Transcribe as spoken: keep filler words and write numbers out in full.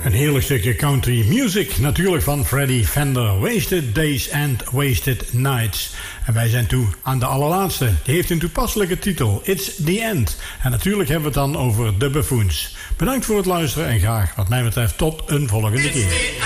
Een heerlijk stukje country music, natuurlijk van Freddie Fender. Wasted Days and Wasted Nights. En wij zijn toe aan de allerlaatste. Die heeft een toepasselijke titel, It's the End. En natuurlijk hebben we het dan over de Buffoons. Bedankt voor het luisteren en graag, wat mij betreft, tot een volgende keer.